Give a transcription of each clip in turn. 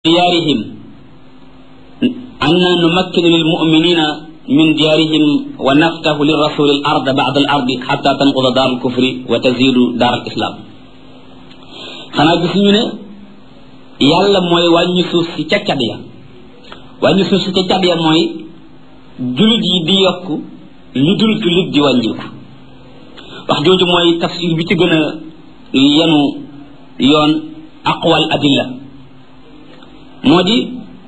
ديارهم أن نمكن للمؤمنين من ديارهم ونفتح للرسول الأرض بعد الأرض حتى تنقض دار الكفر وتزيد دار الإسلام. xanaa gis ñu ne yàlla mooy wàññi suuf si ca cat ya wàññi suuf si ca cat ya mooy jullit yi di yokk lu dul jullit di wàññiku wax jooju mooy tafsir bi ci gën a yenu yoon aqwal adilla moo di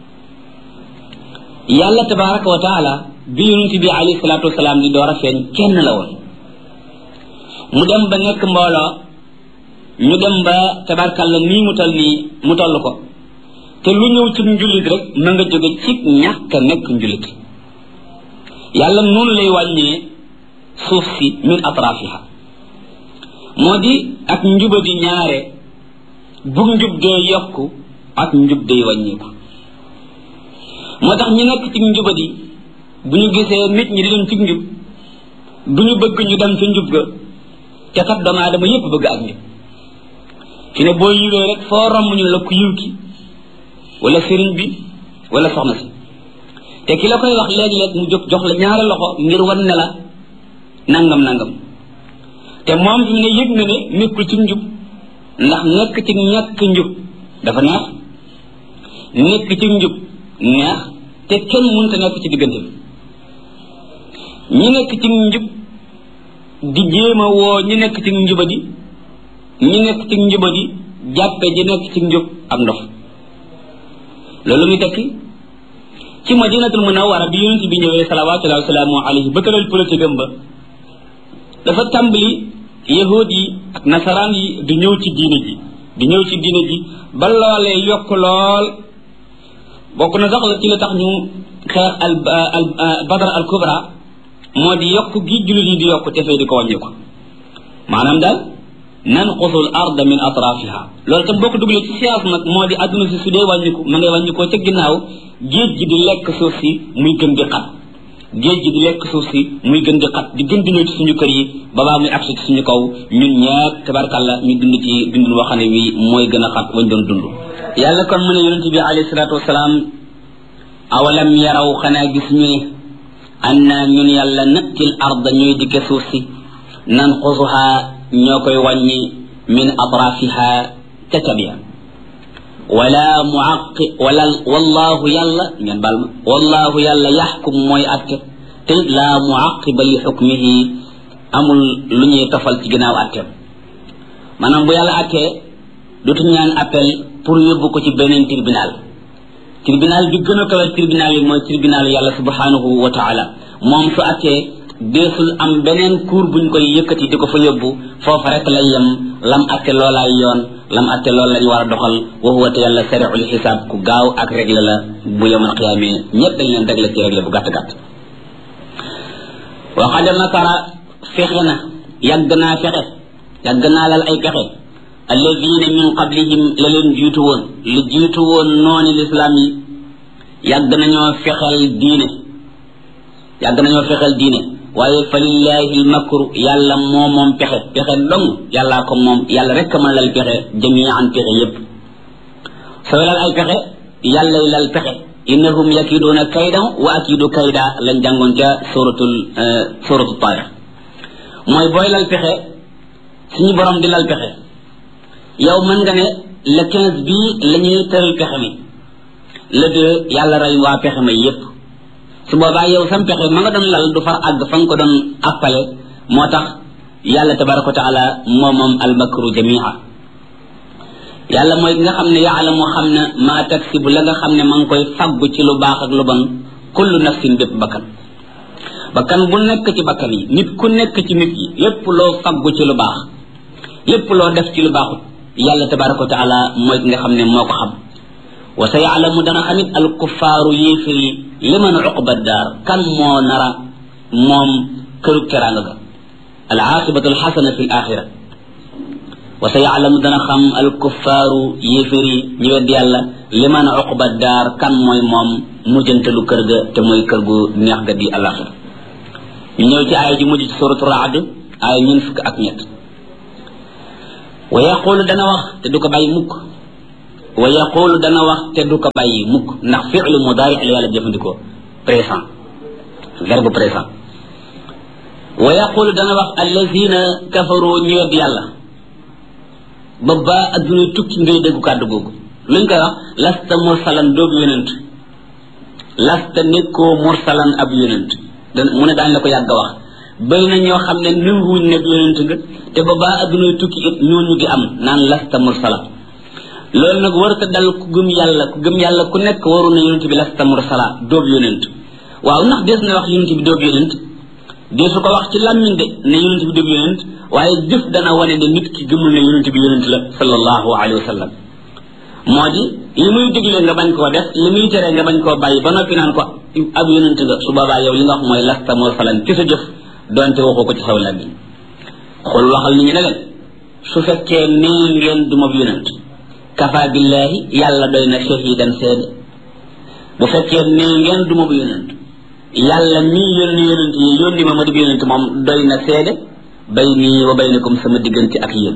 yàlla tabaraka wa taala bi yonent bi alayhi salaatu wasalaam di door a feeñ kenn la woon mu dem ba nekk mbooloo ñu dem ba tabarkalla nii mu toll ko te lu ñëw ci njullit rek ma nga jóge ci ñàkk a nekk njullit yàlla noonu lay wàññee suuf si min atrafiha moo di ak njubadi ñaare bu njub dee yokku ak njub day wàññeeku moo tax ñu nekk ci njubadi bu ñu gisee nit ñi di dem ci njub du ñu bëgg ñu dem ci njub ga te kat doomu aadama yépp bëgg ak njub fi ne boo yiwee rek foo romb ñu la ku yiw ki wala sëriñ bi wala soxna si te ki la koy wax léeg-léeg mu jóg jox la ñaari loxo ngir wan ne la nangam te moom fi mu ne yëg na ne nekkul ci njub ndax nekk ci ñàkk njub dafa neex nekk ci njub neex te kenn mënta nekk ci diggante bi ñi nekk ci njub di jéema woo ñi nekk ci njubadi ñi nekk ci njubadi jàppe ji nekk ci njub ak ndof loolu muy tekki ci madinatul munawwara bi yonent bi ñëwee salawaatullahi wa salaamu alayhi ba tëral politique am ba dafa tàmbali yahud yi ak nasaraan yi di ñëw ci diine ji ba loolee yokk lool bokk na sax ci la tax ñu xeex al badr al kubra moo di yokk gi jullit yi di yokk te fee di ko wàññi ko maanaam daal nanqusu al arda min atrafiha loolu tam boo ko dugalee ci siyaas nag moo di adduna si su dee wàññiku ma ngay wàññikoo ca ginnaaw géej gi di lekk suuf si muy gën di xat di gën di ñëw ci suñu kër yi babaa muy agsi ci suñu kaw ñun ñepp tabarkàlla ñu dund ci dundul waxane wi mooy gën a xat wañ doon dund yàlla kon mu ne yonente bi alayhi salaatu wasalaam awalam yaraw xanaa gis ñu ne anna ñun yàlla nattil arda ñooy dikke suuf si nanqusuha ñoo koy wàññi min atrafiha ca cabiya wallahu yàlla ngeen baal ma wallahu yàlla yaxkum mooy atte te laa muaqiba li xukmihi amul lu ñuy tofal ci ginnaaw atteem maanaam bu yàlla attee dootu ñaan appel pour yóbbu ko ci beneen tribunal bi gën a kawe tribunal yi mooy tribunal yàlla subhanahu wa taala moom su attee deesul am beneen cour buñ koy yëkkati di ko fa yóbbu foofa rek lay yem lam atte loolaay yoon lam atte loolu lañ war a doxal wa huwa te yàlla sari'ul xisaab ku gaaw ak réglé la bu yawmal qiyaamee ñëpp dañ leen réglé ci réglé bu gàtt wa qad makara fexe na yàgg naa lal ay pexe alladina min qablihim la leen jiitu woon nooni lislaam yi yàgg nañoo fexel diine waaye fa lillahi almakru yàlla moom pexe dong yàllaa ko moom yàlla rek mën lal pexe jami'an pexe yépp sooy lal ay pexe yàllay lal pexe innahum yakiduuna kaydan wa akidu kayda lañ jàngoon ca suratul taarix mooy booy lal pexe suñu borom di lal pexe yow mën nga ne le 15 bii la ñuy tëral pexe mi le 2 yàlla rey waa pexe ma yépp su boobaa yow sam pexe ma nga doon lal du far àgg fa nga ko doon appale moo tax yàlla tabaraka wa taala moom almakru jamia yàlla mooy nga xam ne yaalamu xam ne maa taksibu la nga xam ne ma ngi koy faggu ci lu baax ak lu bon kullu nafsin bépp bakkan bu nekk ci bakkan yi nit ku nekk ci nit yi lépp loo faggu ci lu baax lépp loo def ci lu baaxut yàlla tabaraka wa taala mooy nga xam ne moo ko xam wa sa yaalamu dana xamit al kuffaaru yéefir yi liman uqba daar kan moo nara moom këru teraanga ga al aaqibatu al xasana fi l axira wa sa yaalamu dana xam al kuffaaru yéefir yi ñu wedd yàlla liman uqba daar kan mooy moom mujjantalu kër ga te mooy kër gu neex ga di alaxira ñu ñëw ci aaya ji mujj ci suratu raad aaya ñeent fukk ak ñett wa yaqulu dana wax te du ko bàyyi mukk wa yaqulu dana wax te du ko bàyyi mukk ndax fi'lu mudaari la yàlla jëfandikoo présent verbe présent wa yaqulu dana wax allazina kafaru ñu wedd yàlla ba ba adduna tukki ngay déggu kàddu googu luñ koy wax lasta mursalan doobu yonent lasta nekkoo mursalan ab yonent mu ne daañ la ko yàgg a wax bëri na ñoo xam ne nanguwuñ nekk yonent nga te ba ba adduna tukki it ñooñu di am naan lasta mursala loolu nag warta dal ku gëm yàlla ku nekk waru na yonent bi lasta mursala doobu yonent waaw ndax des na wax yonent bi doobu yonent deesu ko wax ci làmmiñ de ne yonent bi doobu yonent waaye jëf dana wane ne nit ki gëmul ne yonent bi yonent la sallallahu alayhi wa sallam moo di li muy digle nga bañ koo def li muy tere nga bañ koo bàyyi ba noppi naan ko ab yonent nga su boobaa yow li nga wax mooy lasta mursalan ci sa jëf donte waxoo ko ci saw làmmiñ xool waxal nit ñi ne leen su fekkee nee ngeen du ma yonent kafa billahi yàlla doy na shahidan seede bu fekkee nee ngeen du ma yonent yàlla mii yonent yi yónni ma di yonent moom doy na seede bayni wa baynakum sama diggante ak yéen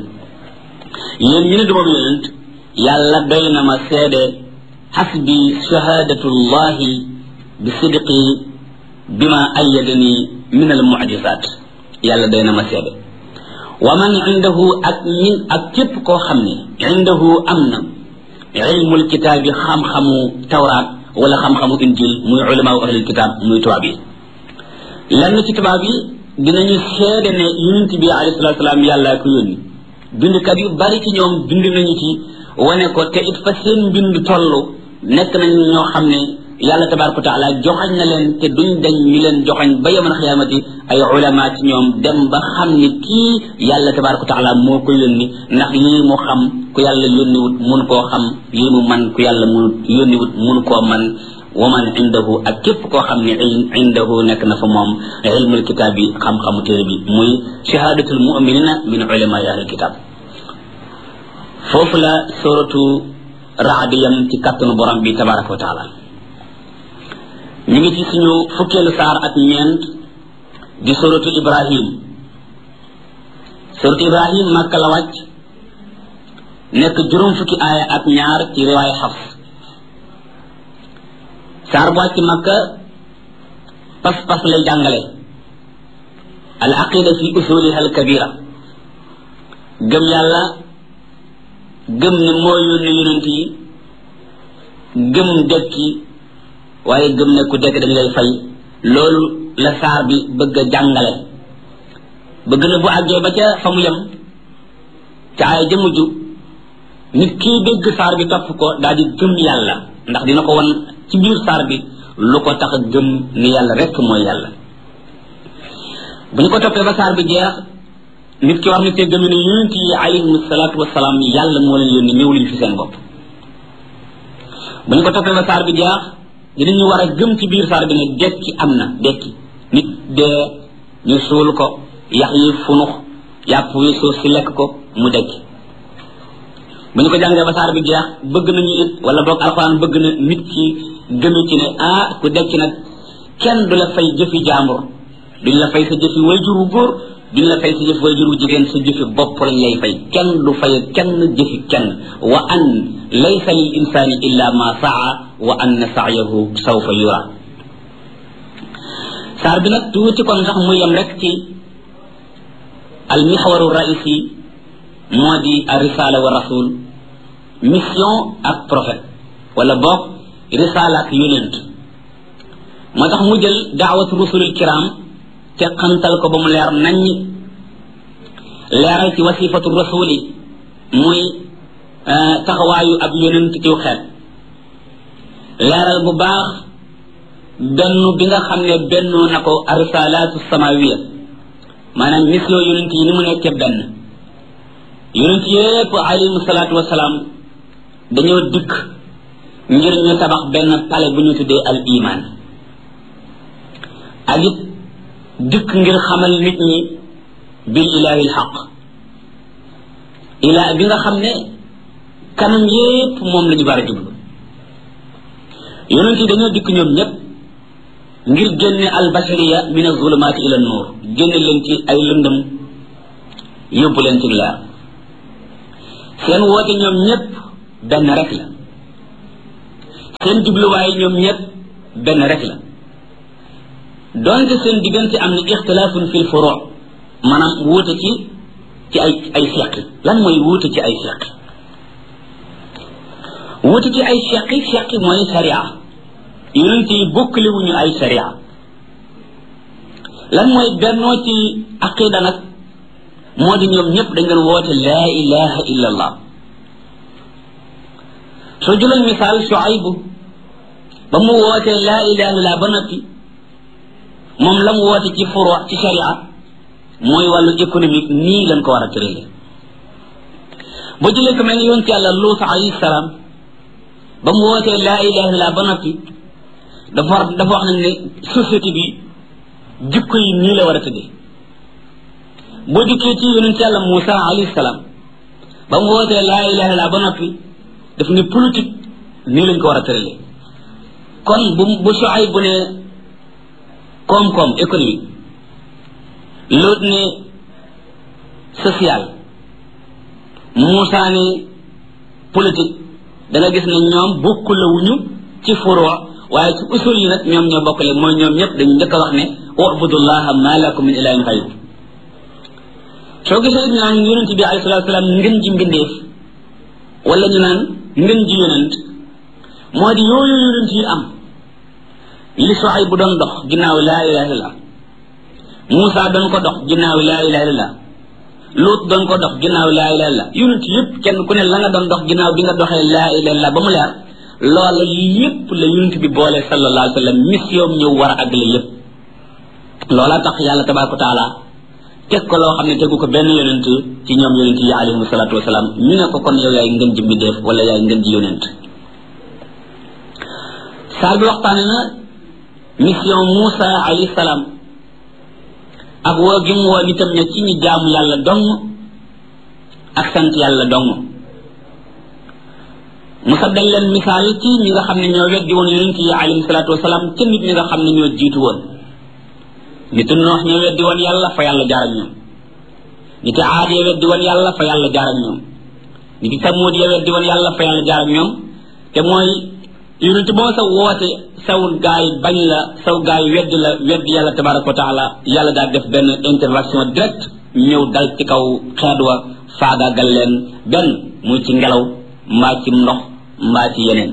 ñu ne du ma yonent yàlla doy na ma seede hasbi shahadatullahi bi sidqi bima ayyadani min al mu'jizat yàlla doy na ma seede wa man indahu ak képp koo xam ne indahu am na ilmul kitaabi xam-xamu tawraat wala xam-xamu injil muy ulamaaw ahlul kitaab muy tubaab yi lenn ci tubaab yi dinañu seede ne yonent bi alayhi salaatu salaam yàlla ko yónni bindkat yu bari ci ñoom bind nañu ci wane ko te it fa seen mbind toll nekk nañu ñoo xam ne yàlla tabaaraka wa taala joxañ na leen te duñ dañ ñu leen joxañ ba yawmal xiyaamati ay ulama ci ñoom dem ba xam ni kii yàlla tabaaraka wa taala moo ko yónni ndax lii mu xam ku yàlla yónniwut mun koo xam lii mu man ku yàlla mu yónniwut mun koo man wa man indahu ak képp koo xam ne indahu nekk na fa moom ilmul kitaab bi xam-xamu téere bi muy shahadatul mu'minina min ulama ahlil kitaab foofu la suratu Ra'd yam ci kàttanu borom bi tabaaraka wa taala ñu ngi ci suñu fukkeelu saar ak ñeent di suratu Ibrahim Makka la wàcc nekk juróom fukki aaya ak ñaar ci riwaaya Hafs saar bu wàcc Makka pas-pas lay jàngale al aqida fi usuliha al kabira gëm yàlla gëm ne moo yónni yonent yi gëm dekki waaye gëm ne ku dekk dañ lay fay loolu la saar bi bëgg a jàngale bëgg na bu àggee ba ca fa mu yem ca ay jëmujju nit kii dégg saar bi topp ko daal di gëm yàlla ndax dina ko wan ci biir saar bi lu ko tax a gëm ni yàlla rekk mooy yàlla bu ñu ko toppee ba saar bi jeex nit ki war na te gëm ne yonent yi alayhim salaatu wasalaam yàlla moo leen yónni ñëw luñu fi seen bopp bu ñu ko toppee ba saar bi jeex dinañu war a gëm ci biir saar bi ne dekki am na dekki nit dee ñu suul ko yax yi funux yàpp wi suuf si lekk ko mu dekki bu ñu ko jàngee ba saar bi jeex bëgg nañu it wala boog alxuraan bëgg na nit ki gëme ci ne ku dekki nag kenn du la fay jëfi jaambur duñ la fay sa jëfi wayjur wu góor duñ la fay sa jëfi wayjur wu jigéen sa jëfi bopp lañ lay fay kenn du fay kenn jëfi kenn wa an laysa lil insani illa ma saa wa anna sa'yahu sawfa yura saar bi nag tuuti kon sax muy yem rek ci al mihwaru raisi moo di ar risala wa rasul mission ak prophète wala boog risala ak yonent moo tax mu jël daawatu rusulil kiram te xantal ko ba mu leer naññ leeral ci wasifatu rasuli muy taxawaayu ab yonent ci xeet leeral bu baax benn bi nga xam ne bennoo na ko arsalaatu samawiya maanaam mission yonent yi ni mu nekkee benn yonent yépp alayhimu salaatu wasalaam dañoo dikk ngir ñu tabax benn pale bu ñu tuddee al iman ak it dikk ngir xamal nit ñi bil ilahi al xaq ilaa bi nga xam ne kanam yépp moom la ñu war a jublu yonent yi dañoo dikk ñoom ñépp ngir génne al bashariya min al zulumaati ila nuur génne leen ci ay lëndëm yóbbu leen ci leer seen woote ñoom ñépp benn rek la seen jubluwaay ñoom ñëpp benn rek la donte seen diggante am na ixtilaafun fil furu' maanaam wuute ci ay fiq lan mooy wuute ci ay fiq wuute ci ay fiq mooy sharia yonent yi bokkale wuñu ay sharia lan mooy bennoo ci aqida nag moo di ñoom ñëpp dañ doon woote laa ilaha illa allah soo jëloon misaal Shuaybu ba mu wootee laa ilaha illa allah ba noppi moom la mu woote ci furu' ci sharia mooy wàllu économique nii lañ ko war a tërale boo jëlee ko mel ni yonent yàlla Luut alayhi salaam ba mu wootee laa ilaha illa ba noppi dafa wax nañ ne société bi jikko yi nii la war a tëddee boo dikkee ci yonent yàlla Muusa alayhi salaam ba mu wootee laa ilaha illa ba noppi daf ne politique nii lañ ko war a tërale kon bu Shuayb bu ne koom-koom économique Luut ne social Muusa ne politique da nga gis ne ñoom bokkulawuñu ci furu' waaye ci usul yi nag ñoom ñoo bokkale mooy ñoom ñëpp dañu njëkk a wax ne u'budullaha ma lakum min ilahin ghayru soo gisee ñu naan yonent bi alayhi salaatu salaam ngën ji mbindeef wala ñu naan ngën ji yonent moo di yooyu yonent yi am li Shuayb bu doon dox ginnaaw laa ilaha illallah Muusa doon ko dox ginnaaw laa ilaha illallah Luut doon ko dox ginnaaw laa ilaha illallah yonent yëpp kenn ku ne la nga doon dox ginnaaw bi nga doxee laa ilaha illallah ba mu leer loola yëpp la yonent bi boole sallallahu alayhi wa sallam mission ñëw war a àggale yëpp loola tax yàlla tabaaraka wa taala teg ko loo xam ne tegu ko benn yonent ci ñoom yonent yi alayhimu salaatu wasalaam ñu ne ko kon yow yaay ngën ji mbindeef wala yaay ngën ji yonent saar bi waxtaane na mission Muusa alayhi salaam ak woo gi mu woo nitam ne ci ñu jaamu yàlla dong ak sant yàlla dong Musa dal leen misaal ci ñi nga xam ne ñoo weddi woon yonent yi alayhi salaatu wasalaam ca nit ñi nga xam ne ñoo jiitu woon nit Noox ñoo weddi woon yàlla fa yàlla jaar ak ñoom nit Aad ya weddi woon yàlla fa yàlla jaar ak ñoom nit Samuud ya weddi woon yàlla fa yàlla jaar ak ñoom te mooy yonent boo sa woote saw gaay bañ la saw gaay weddi yàlla tabaraka wa taala yàlla daal def benn intervention direct ñëw dal ci kaw xeet wa faagaagal leen benn muy ci ngelaw mbaa ci ndox mbaa ci yeneen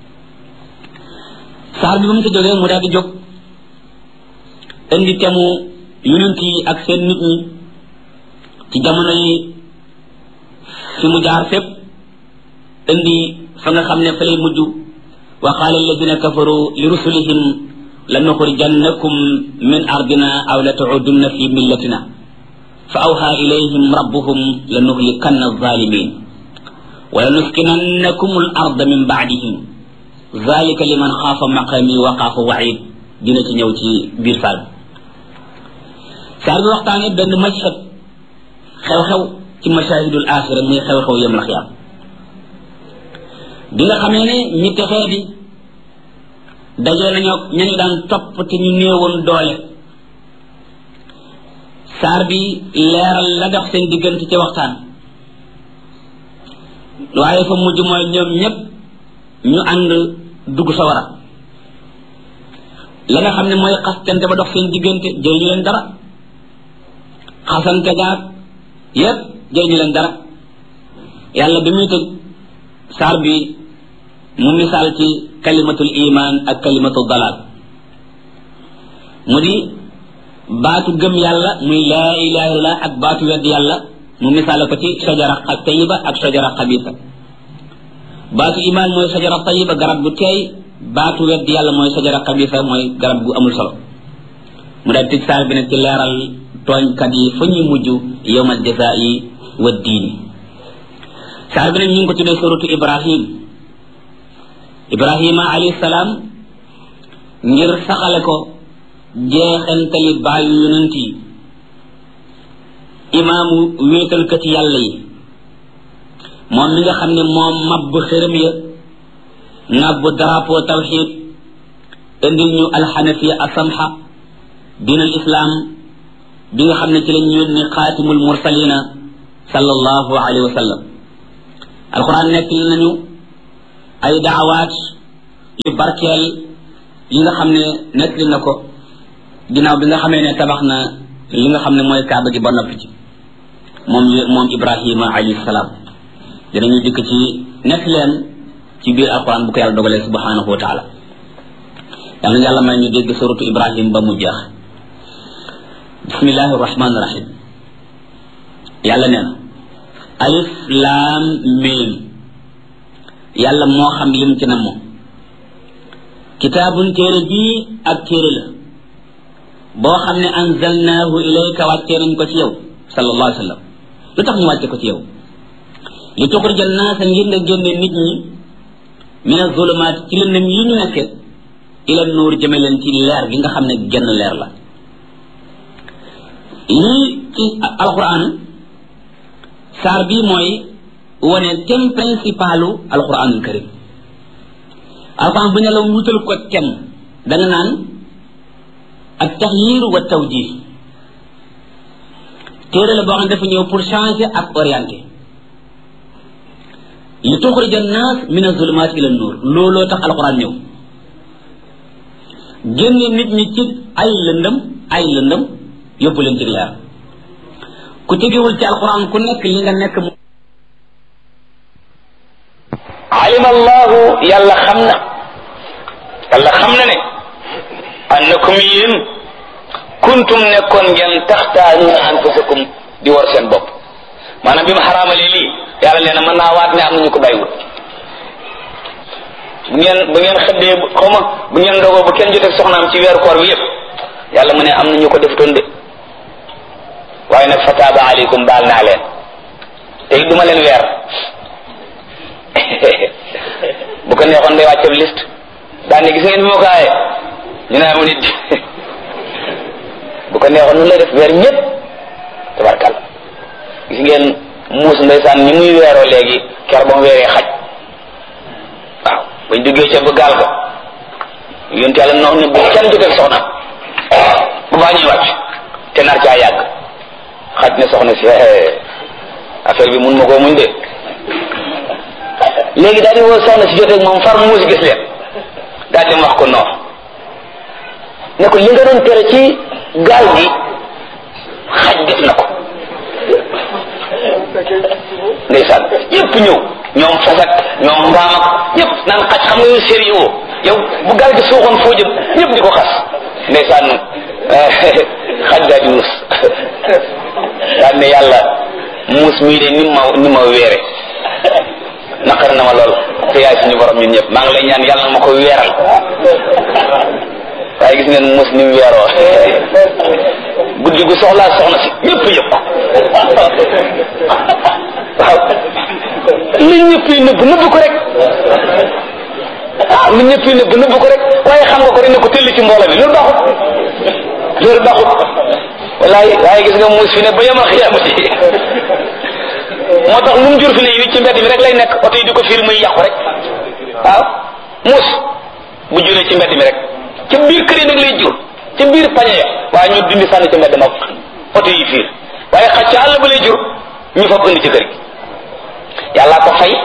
saar bi ba mu ci jógee mu daal di jóg indi temu yonent yi ak seen nit ñi ci jamono yi fi mu jaar fépp indi fa nga xam ne fa lay mujj wa qaala alladina kafaru li rusulihim lanuxrijannakum min ardina aw la tu'udunna fi millatina fa awha ilayhim rabbuhum lanuhlikanna alzalimin wa lanuskinannakum al arda min ba'dihim zalika liman xaafa maqami wa xaafa waid dina ci ñëw ci biir saar bi waxtaane benn mashhad xew-xew ci mashahidul axira muy xew-xew yawmal xiyaam bi nga xamee ne ñi texee di dajee nañoo ñañu daan topp te ñu néewoon doole saar bi leeral la dox seen diggante ci waxtaan waaye fa mujj mooy ñoom ñëpp ñu ànd dugg sawara la nga xam ne mooy xastante ba dox seen diggante jëriñu leen dara xasante gaag yépp jëriñu leen dara yàlla bi muy tëj saar bi mu misaal ci kalimatul iman ak kalimatul dalal mu di baatu gëm yàlla muy laa ilaha illallah ak baatu wedd yàlla mu misaale ko ci sajara tayiba ak sajara xabisa baatu iman mooy sajara tayiba garab gu teey baatu wedd yàlla mooy sajara xabisa mooy garab gu amul solo mu daal tëj saar bi nag ci leeral tooñkat yi fa ñuy mujj yawmal jazaa'i wa diini saar bi nag ñu ngi ko tuddee suratu Ibrahima alayhi salaam ngir saxale ko jeexantali baayu yonent yi imaamu wéetalkati yàlla yi moom mi nga xam ne moom mabb xërëm ya ngàbb drapeau tawxid indil ñu alxanafiya asamha diinal islam bi nga xam ne ci lañ yónni xaatimul mursalina sallallahu alayhi wa sallam alquran nekk li nañu ay daawaat yu barkeel yi nga xam ne nettali na ko ginnaaw bi nga xamee ne tabax na li nga xam ne mooy kaaba gi ba noppi ci moom Ibrahima alayhi salaam dinañu dikk ci nett leen ci biir alquran bu ko yàlla dogalee subhanahu wa taala yàlla na yàlla may ñu dégg suratu Ibrahim ba mu jeex bismillahi rahmaani rahim yàlla nee na alif laam miim yàlla moo xam lim ci na moom kitaabun téere bii ak téere la boo xam ne anzalnaahu ilayka wàccee nañ ko ci yow sallallahu alayhi wa sallam lu tax ñu wàcce ko ci yow li tuxrija naasa ngir nga génne nit ñi min azulumaat ci lëndëm yi ñu nekke ila nuur jëme leen ci leer gi nga xam ne genn leer la lii ci alquran saar bii mooy wane thème principalu alquranul karim alquran bu ne la wutal ko thème danga naan ak taxyir wa tawjih téere la boo xam ne dafa ñëw pour changer ak orienter li tuxrija naas min azulumaat ila nuur looloo tax alquran ñëw génne nit ñi ci ay lëndëm yóbbu leen ci leer ku tegewul ci alquran ku nekk li nga nekk alima allahu yàlla xam na ne annakum yéen kuntum nekkoon ngeen taxtaanuuna anfusakum di war seen bopp maanaam bi ma xaraamalee lii yàlla nee na mën naa waat ne am nañu ko bàyyiwul bu ngeen xëddee xaw ma bu ngeen ndogoo bu kenn jotee soxnaam ci weeru koor bi yépp yàlla mu ne am nañu ko defutoon de waaye nag fataaba aleykum baal naa leen te it duma leen weer bu ko neexoon day wàcce liste daan ne gis ngeen bi ma ko aaye ñu ne amu nit bu ko neexoon nu lay def weer ñëpp tabarkal gis ngeen muus ndeysaan ñi muy weeroo léegi ker ba mu weeree xaj waaw bañ duggee ca ba gaal ga yonent yàlla noonu ne bu kenn jotee soxna bu baa ñuy wàcc te nar caa yàgg xaj ne soxna si affaire bi mun ma koo muñ de léegi daal di woo soxna si jotee moom far muus gis leen daal di wax ko noor ne ko li nga doon tere ci gaal gi xaj def na ko ndeysaan ñëpp ñëw ñoom fasak ñoom mbaam ak ñëpp naan xaj xam nga yow sérieux yow bu gaal gi suuxoon foo jëm ñëpp di ko xas ndeysaan xaj daal di muus daal ne yàlla muus mii de ni ma weere naqar na ma lool te yaay suñu borom ñun ñëpp maa ngi lay ñaan yàlla na ma ko weeral waaye gis ngeen muus ni mu weeroo guddi gu soxlaa soxna si ñëpp yëpp waaw li ñëpp yi nëbb ko rek li ñëpp yi nëbb ko rek waaye xam nga ko rek ne ko tëll ci mbooloo bi loolu baaxut waaye gis nga muus fi ne ba yemal xiyaamati moo tax lu mu jur fi ne yi ci mbedd mi rek lay nekk oto yi di ko fiir muy yàqu rek waaw muus bu juree ci mbedd mi rek ci biir kër yi nag lay jur ci biir pañe ya waaye ñu dindi sànni ci mbedd ma oto yi fiir waaye xaj ci àll ba lay jur ñu fab indi ci kër gi yàllaa ko fay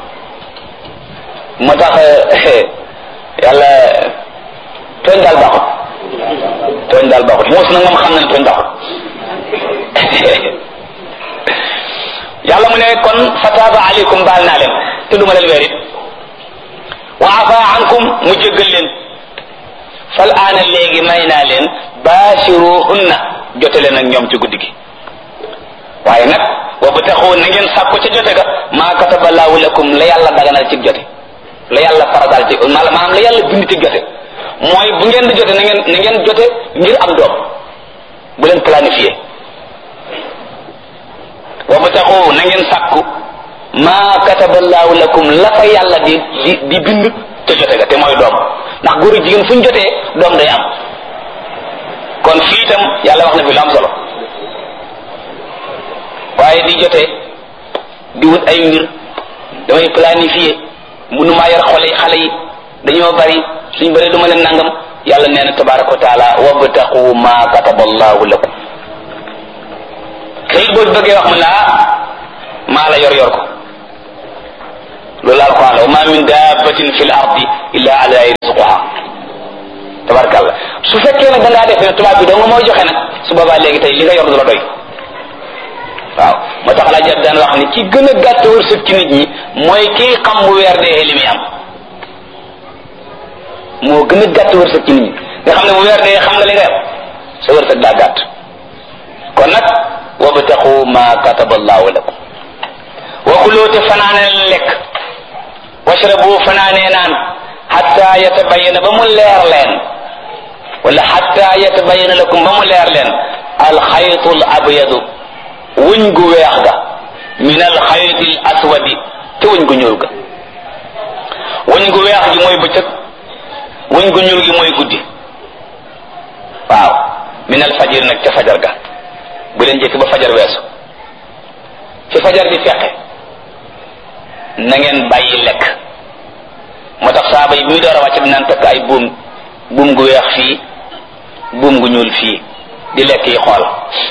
moo tax yàlla tooñ daal baaxut muus nag moom xam na ne tooñ baaxut yàlla mu ne kon fataaba aleykum baal naa leen te duma leen weer it wa afa ankum mu jéggal leen fal aana léegi may naa leen baashiruhunna jote leen ak ñoom ci guddi gi waaye nag wa bataxu na ngeen sàkku ca jote ga maa kataba laahu lakum la yàlla daganal ci jote la yàlla faradal ci maanaam la yàlla bind ci jote mooy bu ngeen di jote na ngeen jote ngir am doom bu leen planifié wa bataxu na ngeen sàkku maa kataba laahu lakum la fa yàlla di bind ca jote ga te mooy doom ndax góor ak jigéen fu ñu jotee doom day am kon fii itam yàlla wax na fi lu am solo waaye di jotee di wut ay mbir damay planifier mënu maa yor xale yi dañoo bari suñ bëree du ma leen nangam yàlla nee na tabaraka wa taala wabtaqu ma kataba allahu lakum kayit boo bëggee wax mu ne maa la yor ko loolu alquran la wa ma min dabbatin fil ardi illa ala rizquha tabarkalla su fekkee nag da ngaa def ne tubaab bi doo nga mooy joxe nag su boobaa léegi tey li nga yor du la doy waaw moo tax la jot daan wax ni ki gën a gàtt wërsëg ci nit ñi mooy kii xam bu weer dee li muy am moo gën a gàtt wërsëg ci nit ñi nga xam ne bu weer dee xam nga li nga am sa wërsëg daa gàtt kon nag wabtaqu ma kataba allahu lakum wa kulu te fanaane lekk washrabu fanaane naan hatta yatabayyana ba mu leer leen wala hatta yatabayyana lakum ba mu leer leen alxaytul abyadu wuñ gu weex ga min alxaytil aswadi te wuñ gu ñuul ga wuñ gu weex gi mooy bëccëg wuñ gu ñuul gi mooy guddi waaw min alfajir nag ca fajar ga bu leen jëkk ba fajar weesu fi fajar di feqe na ngeen bàyyi lekk moo tax saaba yi bi muy door a wàcc dinaan takk ay buum gu weex fii buum gu ñuul fii di lekk yi xool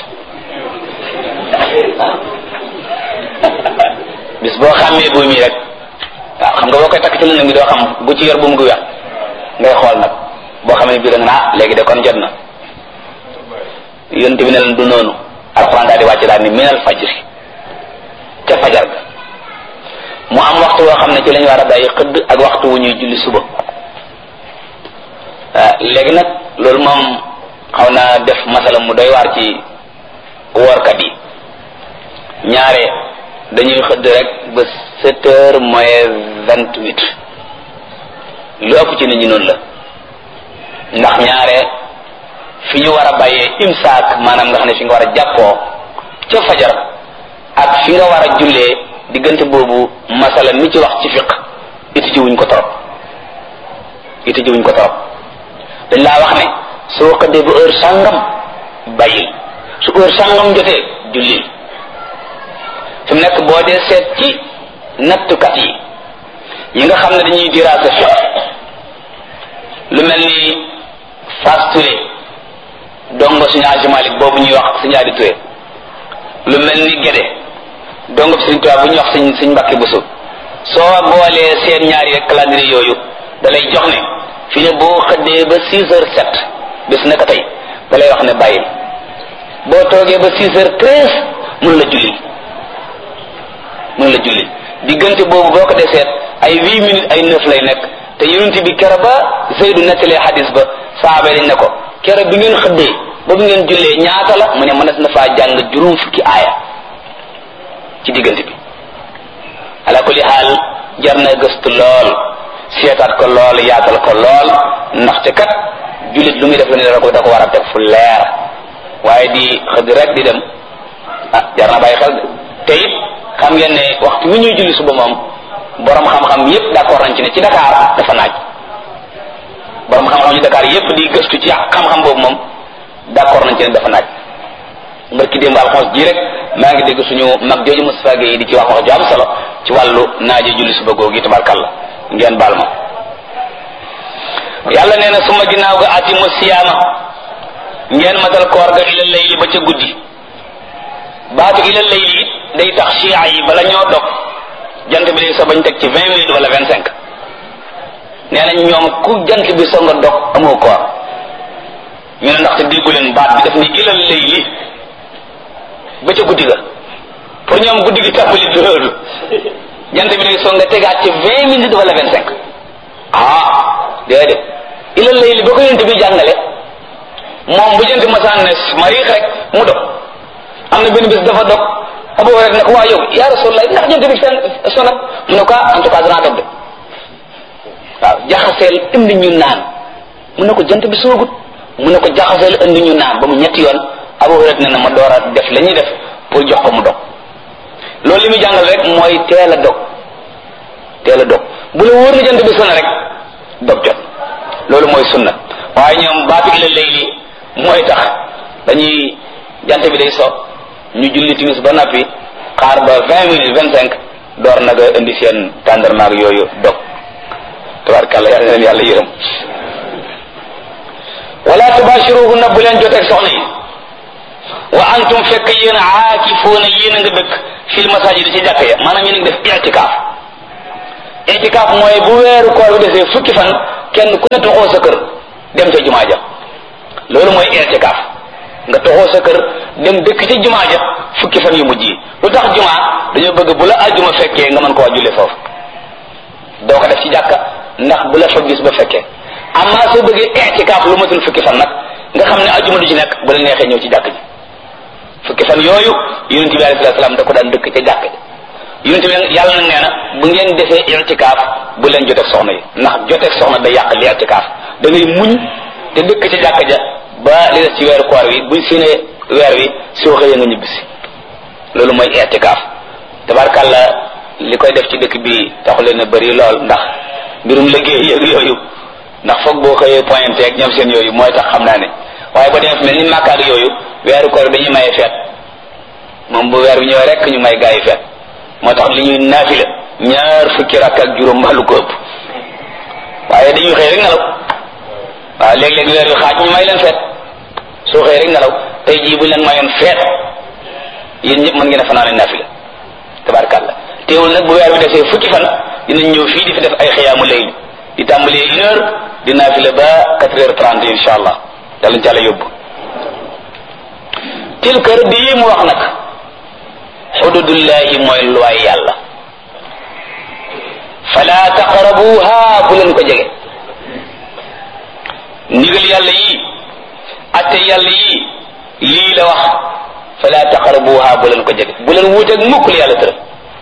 bis boo xàmmee buum yi rek waaw xam nga boo koy takk ci lëndëm bi doo xam bu ci yor buum gu weex ngay xool nag boo xam ne bii da nga naa léegi de kon jot na yonent bi ne leen du noonu alxuraan daal di wàcc daal ni minal fajri ca fajar ga mu am waxtu woo xam ne ci lañu war a bàyyi xëdd ak waxtu wu ñuy julli suba léegi nag loolu moom xaw naa def masala mu doy waar ci woorkat yi ñaare dañuy xëdd rek ba 7h moins 28 lu ëpp ci nit ñi noonu la ndax ñaare fi ñu war a bàyyee imsaak maanaam nga xam ne fi nga war a jàppoo ca fajar ak fi nga war a jullee diggante boobu masala mi ci wax ci fiq iti ci wuñ ko torop dañ laa wax ne soo xëddee ba heure sàngam bàyyil su heure sàngam jotee jullil fi mu nekk boo dee seet ci nattukat yi nga xam ne dañuy diraasa fiq lu mel ni Fass Touré dongo suñu Aji Malik boobu ñuy wax suñu Adi Touré lu mel ni Gédé dongo bi suñu tubaab bu ñuy wax suñ Mbàkke Buso soo boolee seen ñaari rek calendrier yooyu da lay jox ne fi ne boo xëddee ba 6h07 bis naka tey da lay wax ne bàyyil boo toogee ba 6h13 mun la julli diggante boobu boo ko dee seet ay 8 minutes ay 9 lay nekk te yonent bi kero ba Zeydu nettalee xadis ba saaba dañ ne ko kero bi ngeen xëddee ba bi ngeen jullee ñaata la mu ne mënees na faa jàng juróom fukki aaya ci diggante bi ala kulli xaal jar na gëstu lool seetaat ko lool yaatal ko lool ndaxte kat jullit lu muy def la ne da ko war a def fu leer waaye di xëdd rek di dem jar na bàyyi xel te it xam ngeen ne waxtu wi ñuy julli suba moom borom xam-xam yépp d'accord nañ ci ne ci Dakar dafa naaj borom xam-xam ci Dakar yépp di gëstu ci xam-xam boobu moom d'accord nañ ci ne dafa naaj mbarki démb alxames ji rek maa ngi dégg suñu mag jooju Moustapha Gueye di ci wax wax ju am solo ci wàllu naaje julli suba googu tabarkalla ngeen baal ma yàlla nee na suma ginnaaw ga atimu siyaama ngeen matal koor ga ila layli ba ca guddi baatu ila layli day tax chia yi bala ñoo dog jant bi day so bañ teg ci 20 minutes wala 25 nee nañ ñoom ku jant bi so nga dog amoo koor ñu ne ndaxte déggu leen baat bi daf ni ila layli ba ca guddi ga pour ñoom guddi gi tàmbali loolu jant bi day so nga tegaat ci 20 minutes wala 25 déedéet ila layli ba ko yent bi jàngale moom bu jant masaan ne mariix rek mu dog am na benn bés dafa dog Abu Hurayra ne ko waa yow yaa Rasulullah ndax jant bi fenn sonat mu ne ko en tout cas danaa dog de waaw jaxaseel indi ñu naan mu ne ko jant bi soogut mu ne ko jaxaseel indi ñu naan ba mu ñetti yoon Abu Hurayra ne na ma door a def la ñuy def pour jox ko mu dog loolu li muy jàngal rek mooy teel a dog bu la wóor na jant bi sona rek dog jot loolu mooy sunna waaye ñoom baatu ila layli mooy tax dañuy jant bi day so ñu julli timis ba noppi xaar ba 20 minutes 25 door nag a indi seen tàndarmaag yooyu dog tabarkàlla yàlla leen yàlla yërëm wala tubashiruhunna bu leen joteeg soxna yi wa antum fekk yéen aakifuuna yéen a nga dëkk fil masajid ci jàkk ya maanaam yéen a ngi def i'tikaaf itikaaf mooy bu weeru koor bi desee fukki fan kenn ku ne toxoo sa kër dem ca jumaa ja loolu mooy itikaaf nga toxoo sa kër dem dëkk ca jumaa ja fukki fan yu mujj yi lu tax jumaa dañoo bëgg bu la àjjuma fekkee nga mën koo jullee foofu doo ko def ci jàkka ndax bu la fa gis ba fekkee amma soo bëggee itikaaf lu matul fukki fan nag nga xam ne àjjuma du ci nekk bu la neexee ñëw ci jàkk ji fukki fan yooyu yonent bi alayhi salaam da ko daan dëkk ca jàkk ji yonent bi yàlla nag nee na bu ngeen defee itikaaf bu leen joteeg soxna yi ndax joteeg soxna day yàq li itikaaf da ngay muñ te dëkk ca jàkk ja ba li des ci weeru koor wi buñ séenee weer wi soo xëyee nga ñibbisi loolu mooy itikaaf tabarkàlla li koy def ci dëkk bi taxu leen a bëri lool ndax mbirum liggéey yëg yooyu ndax foog boo xëyee pointé ak ñoom seen yooyu mooy tax xam naa ne waaye ba demee fi mel ni Makka ak yooyu weeru koor dañuy maye feet moom bu weer bi ñëwee rek ñu may gaa yi feet moo tax li ñuy naafila ñaar fukki rakk ak juróom mbaa lu ko ëpp waaye dañuy xëy rek nelaw waaw léeg-léeg weer wi xaaj ñu may leen feet soo xëy rek nelaw tey jii buñ leen mayoon feet yéen ñëpp mën ngeen a fanaane naafila tabarkàlla teewul nag bu weer bi defee fukki fan dinañ ñëw fii di fi def ay xiyaamu layl di tàmbalee 1 heure di naafila ba 4h30 insha allah dalañ ca la yóbbu tilka rëdd yi mu wax nag xududullahi mooy luwaay yàlla fala taqrabuha bu leen ko jege ndigal yàlla yi atte yàlla yi lii la wax fala taqrabuha bu leen ko jege bu leen wuuteeg mukk la yàlla tëral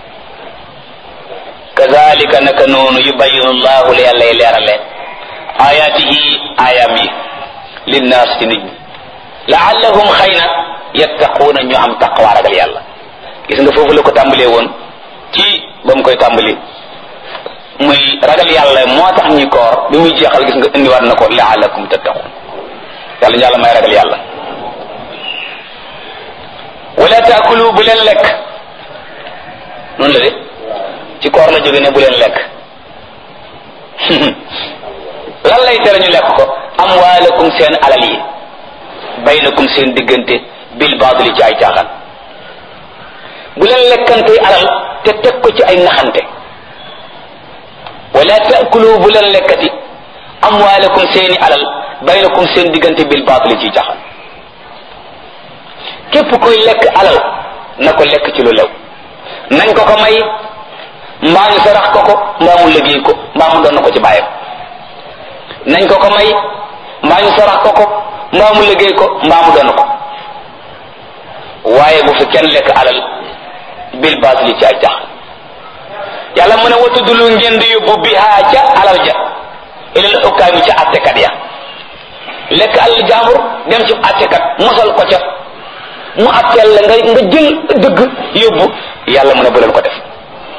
kazalika naka noonu yubayinu llahu la yàlla leerale ayatihi ayam yi linnaas ci nit ñi laallahum xëy na yattaquuna ñu am taqwa ragal yàlla gis nga foofu la ko tàmbalee woon ci ba mu koy tàmbali muy ragal yàlla moo tax ñuy koor bi muy jeexal gis nga indiwaat na ko laallakum tattaqun yàlla yàlla may ragal yàlla wala taakulu bu leen lekk noonu la de ci koor la jóge ne bu leen lekk lan lay tere ñu lekk ko amwaalakum seen alal yi baynakum seen diggante bil baadili ci ay caaxaan bu leen lekkante alal te teg ko ci ay naxante wala taakulu bu leen lekkati amwaalakum seeni alal baynakum seen diggante bil baadili ci caaxaan képp kuy lekk alal na ko lekk ci lu lew nañ ko ko may mbaa ñu sarax ko ko mbaa mu liggéey ko mbaa mu doon na ko ci bàyyam nañ ko ko may mbaa ñu sarax ko ko mbaa mu liggéey ko mbaa mu doon ko waaye bu fi kenn lekk alal bil baatili ci ay tax yàlla mu ne watudulu ngeen di yóbbu bihaa ca alal ja ilal xukkaami ca attekat ya lekk alal jaambur dem ci attekat mosal ko ca mu atteel la nga jël dëgg yóbbu yàlla mu ne bu leen ko def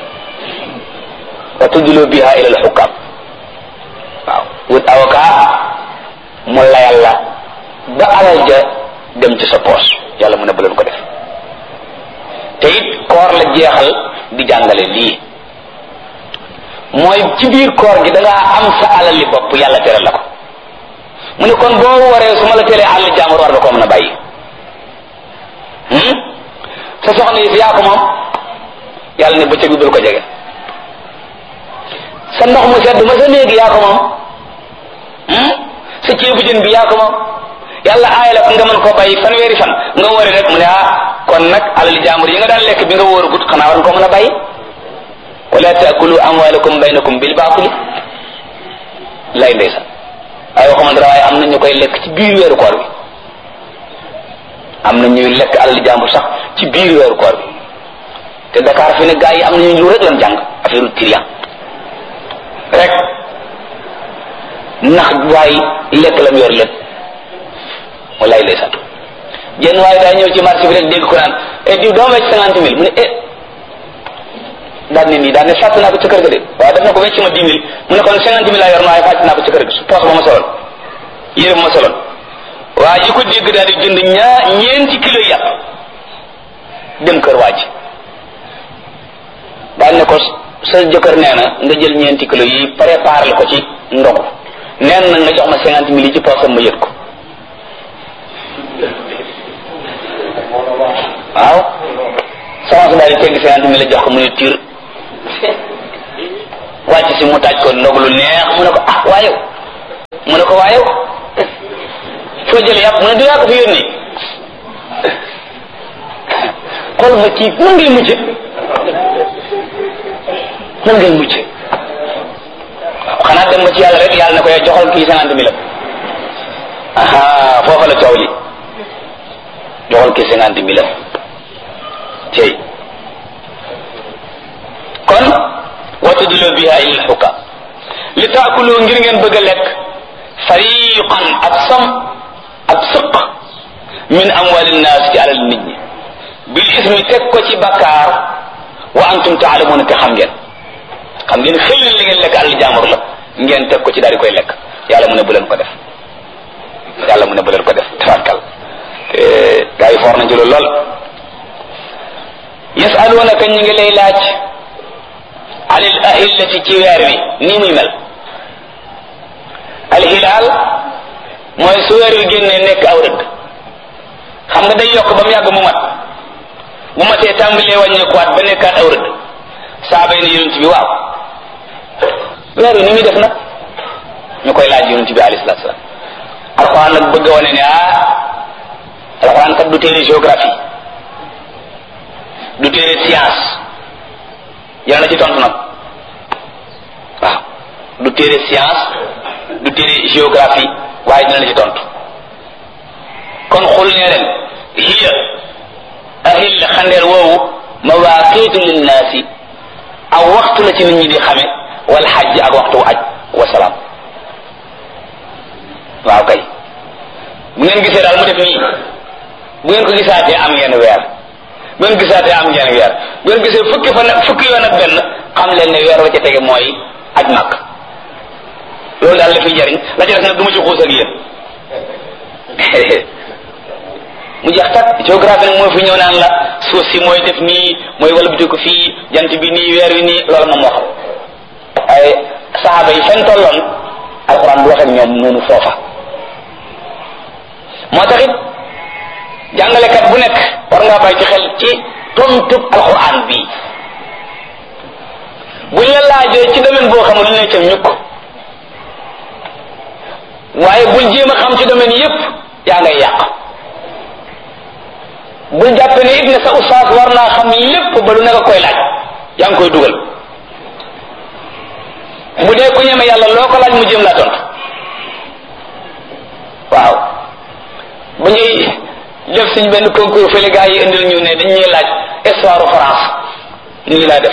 watudulu bihaa ilal xukkaam waaw wut avocat mu layal la ba alal ja dem ci sa poos yàlla mu ne bu leen ko def te it koor la jeexal di jàngale lii mooy ci biir koor gi da ngaa am sa alal li bopp yàlla tere la ko mu ne kon boo waree su ma la teree àll jàmbur war nga koo mën a bàyyi sa soxna yi fi yaa ko moom yàlla ne bëccëg bi bul ko jege sa ndox mu sedd ma sa néegi yaa ko moom sa ceebu jën bi yaa ko moom yàlla aaya la nga mën koo bàyyi fanweeri fan nga wóore rek mu ne kon nag alali jaambur yi nga daan lekk bi nga wóoru gut xanaa war nga ko mën a bàyyi wala taakulu amwalakum baynakum bil baatili lay ndeysa ay waxuma dara waaye am na ñu koy lekk ci biir weeru koor bi am na ñuy lekk alali jaambur sax ci biir weeru koor bi te Dakar fi ne gaa yi am nañu lu rek lan jàng affaire trian rek ndax waay lekk lam yor lépp wallaay ndeysaan jenn waaye daa ñëw ci marché bi rek dégg ko naan diw doo wecc 50 000 mu ne daan ne nii daan ne fàtt naa ko ci kër ga de waaye daf na ko wecc ma 10 000 mu ne kon 50 000 laa yor na waaye fàtt naa ko ci kër ga poos ba ma soloon yére ba ma soloon waa ji ko dégg daal di jënd ñeenti kilo yàpp dem kër waa ji daan ne ko sa jëkkër nee na nga jël ñeenti kilo yi préparé ko ci ndogu neen na nga jox ma 50 000 yi ci poosam ma yët ko waaw sama su daal di tegg 50 000 la jox ko mu ne tiir wàcc si mu taaj ko ndog lu neex mu ne ko ah waaye mu ne ko waaye foo jëlee yàpp mu ne du yaa ko fi yónni xool ma kii nan ngay mujje waaw xanaa dem ba ci yàlla rek yàlla ne ko yow joxal kii 50 000 aha foofa la coow li joxal kii 50 000 tey kon watudlu biha ila alxukam li taakulu ngir ngeen bëgg a lekk fariqan ab sëq min amwali nnaas ci alal nit ñi bil ismi teg ko ci bakkaar wa antum taalamuuna te xam ngeen xëy li ngeen lekk alal jaamur la ngeen teg ko ci daal di koy lekk yàlla mu ne bu leen ko def tafakkal gaa yi foor nañ ci loolu lool yasalunaka ñu ngi lay laaj anil ahillati ci weer wi nii muy mel alhilaal mooy su weer wi génnee nekk aw rëdd xam nga day yokk ba mu yàgg mu mat bu matee tàmbalee wàññeekuwaat ba nekkaat aw rëdd saaba yi ne yonent bi waaw weer wi ni muy def nag ñu koy laaj yonent bi alayhi salaatu salaam alxuraan nag bëgg a wane ne alxuraan kat du téere géographie du téere science yàlla na ci tontu nag waaw du téere science du téere géographie waaye dina la ci tontu kon xul ne ren hiya ahil xandeer woowu mawaaqiitu linnaasi aw waxtu la ci nit ñi di xame wal xajj ak waxtu aj wasalaam waaw kay bu ngeen gisee daal mu def nii bu ngeen ko gisaatee am ngeen weer bu ngeen gisaatee am ngeen weer bu ngeen gisee fukki yoon ak benn xam leen ne weer wa ca tege mooy aj màkk loolu daal la fiy jariñ la ca des nag du ma ci xuus ak yéen mu jeex tak géographie nag moo fi ñëw naan la suuf si mooy def nii mooy walbati ko fii jant bi nii weer wi nii loolu moom moo xam ay saxaaba yi fen tolloon alxuraan bu wax ak ñoom noonu foofa moo taxit jàngalekat bu nekk war ngaa bàyyi ci xel ci tontub alxuraan bii buñ la laajee ci domaine boo xamul ne cam ñukk waaye bul jéem a xam ci domaine yépp yaa ngay yàq bul jàppe ne it ne sa ustaas war naa xam lépp ba lu nekk koy laaj yaa ngi koy dugal bu dee ku ñeme yàlla loo ko laaj mu jéem laa tontu waaw bu ñuy def suñ benn concours fële gaa yi indil ñu ne dañuy laaj histoire France nii laa def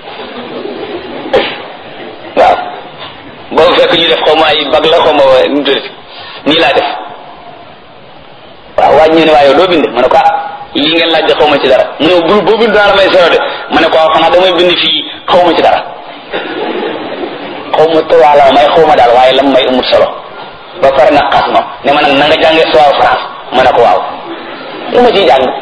waaw boobu fekk ñu def xaw ma ay bag la xaw ma nu tuddati nii laa def waaw waaj ñu ne waaye doo bind ma ne ko lii ngeen laaj de xaw ma ci dara mu ne boo bind daal may sero de ma ne ko xanaa damay bind fii xaw ma ci dara xaw ma tawaala may xaw ma daal waaye lam may amut solo ba pare nag xas ma ne ma nag na nga jàngee histoire France ma ne ko waaw lu ma ciy jàng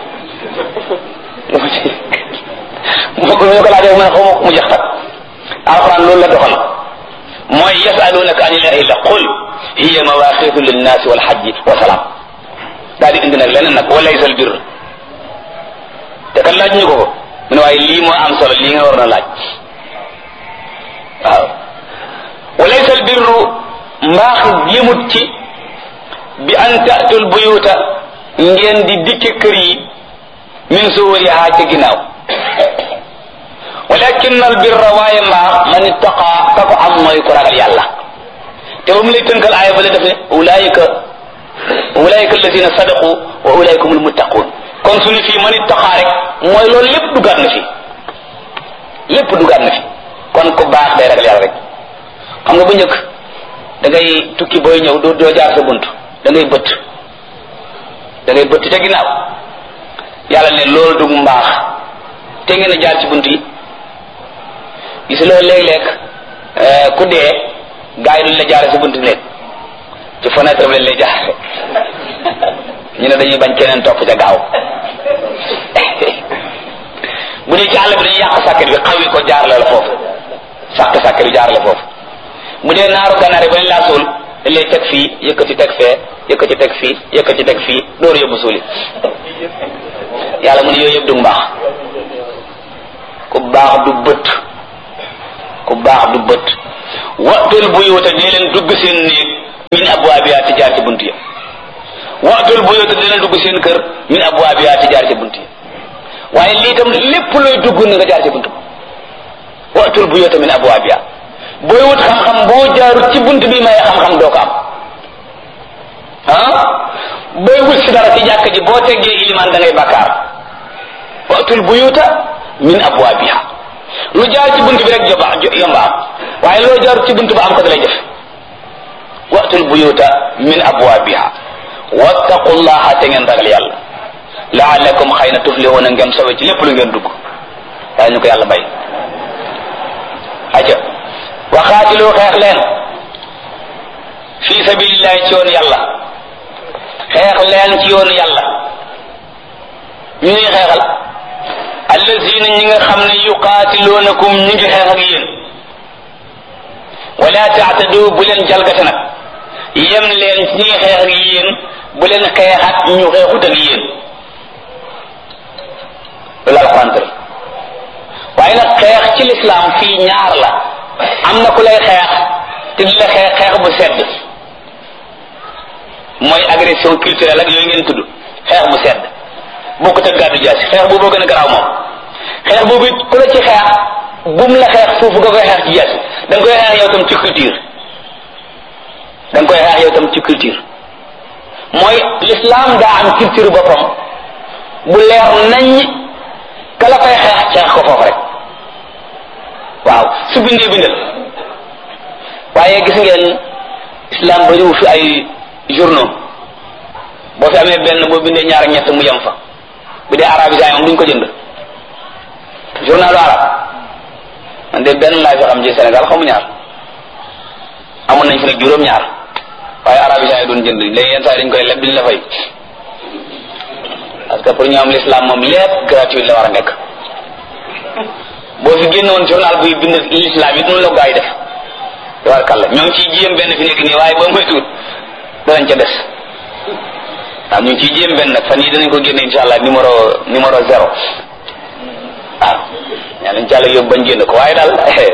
moo ko ñu ko laajee ma ne xaw ma mu jeex tak alxuraan loolu la doxal mooy yasalunaka anil ahilla qul hiya mawaqitu linnaasi wal hajji wa salaam daal di indi nag leneen nag wa laysa al birr te kan laaj ñu ko mu ne waaye lii moo am solo lii nga war na laaj waaw wa laysa al birru mbaax yëmut ci bi an ta'tul buyuta ngeen di dikke kër yi min zuhuriha ca ginnaaw walakin al birra waaye mbaax man ittaqa ka ko am mooy ku ragal yàlla te ba mu lay tënkal aaya ba la def ne ulaayika alladina sadaqu wa ulaayika humul muttaqun kon suñu fii man ittaqa rek mooy loolu lépp dugaat na fi kon ku baax day ragal yàlla rek xam nga bu njëkk da ngay tukki booy ñëw doo jaar sa bunt da ngay bëtt ca ginnaaw yàlla ne loolu du mbaax te ngeen a jaar ci bunt yi gis loolu léeg-léeg ku dee gaa yi duñ la jaare sa bunt nekk ci fenêtre bi lañ lay jaare ñu ne dañuy bañ keneen topp ca gaaw bu dee ci àll bi dañuy yàq sàkket bi xaw yi ko jaarale la foofu sàkket bi jaarale foofu bu dee naaru ganaar yi ba leen laa suul dañ lay teg fii yëkkati teg fee yëkkati teg fii yëkkati teg fii dooru yóbbu suuli yàlla mu ne yooyu yëpp du mbaax ku baax du bët ku baax du bët watul buyuta dee leen dugg seen néeg min abwaabiha te jaar ci bunt ya watul buyuta dee leen dugg seen kër min abwaabiha te jaar ci bunt ya waaye lii tam lépp looy dugg na nga jaar ci bunt ba watul buyuta min abwaabiha booy wut xam-xam boo jaarut ci bunt bi may xam-xam doo ko am booy wut si dara ci jàkk ji boo teggee ilimaan da ngay bàkkaar watul buyuta min abwaabiha lu jaar ci bunt bi rek yomba am waaye loo jaarut ci bunt ba am ko dalay def watul buyuta min abwaabiha wattaqullaha te ngeen ragal yàlla la'allakum xëy na tuflihuna ngeen sowe ci lépp lu ngeen dugg daa ñu ko yàlla bay aja waxaatilu xeex leen fi sabilillahi ci yoonu yàlla xeex leen ci yoonu yàlla ñu ngi xeexal allazina ñi nga xam ne yuqaatiluunakum ñi ngi xeex ak yéen wala taatadu bu leen jalgate nag yem leen ci ñi ngi xeex ak yéen bu leen xeexat ñu xeexut ak yéen loolu alxuraan tëral waaye nag xeex ci lislaam fii ñaar la am na ku lay xeex te di la xeex bu sedd mooy agression culturelle ak yooyu ngeen tudd xeex bu sedd bokkut ak gàddu jaasi xeex boobu gën a garaaw moom xeex boobu it ku la ci xeex bum la xeex foofu nga koy xeex ci jaasi da nga koy xeex yow tam ci culture da nga koy xeex yow tam ci culture mooy l'islam daa am culture boppam bu leer nañ ka la fay xeex ko foofu rek waaw su bindee bindal waaye gis ngeen islam bariwu fi ay journaux boo fi amee benn boo bindee ñaar ak ñett mu yem fa bu dee arabisant moom duñ ko jënd journalu arab man de benn laa fi xam ci Sénégal xamu ñaar amoon nañ fi nag juróom-ñaar waaye arabisant yi doon jënd léegi yenn saa yi dañ koy leb duñ la fay parce que pour ñu am l'islam moom lépp gratuit la war a nekk boo fi génnoon journal buy bind l'islam it noonu la gaa yi def tabarkàlla ñoo ngi ciy jéem benn fi nekk nii waaye ba moytuwut danañ ca des waaw ñu ngi ciy jéem benn nag fan yii danañ ko génne insha allah numéro 0 waaw ñaa nañ ci àlla yóbbu bañ génn ko waaye daal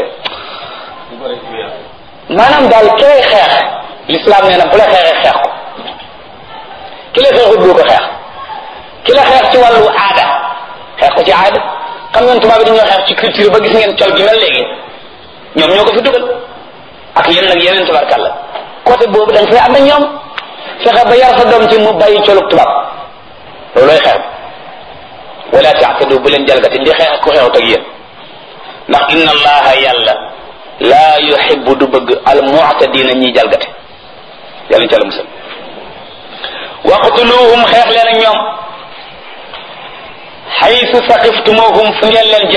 maanaam daal ki lay xeex l'islam nee na bu la xeexee xeex ko ki la xeexut boo ko xeex ki la xeex ci wàllu aada xeex ko ci aada xam ngeen tubaab bi dañoo xeex ci culture ba gis ngeen col gi mel léegi ñoom ñoo ko fi dugal ak yéen nag yeneen tabarkàlla côté boobu da nga fay ànd ak ñoom fexe ba yar sa doom ci mu bàyyi colug tubaab loolooy xeex wala taatadu bu leen jalgati ndi xeex ku xeexut ak yéen ndax inna allaha yàlla laa yuhibbu du bëgg al mu'tadina ñiy jalgate yàlla ci àlla musal waqtuluhum xeex leen ak ñoom haythu saqiftumuhum fu ngeen leen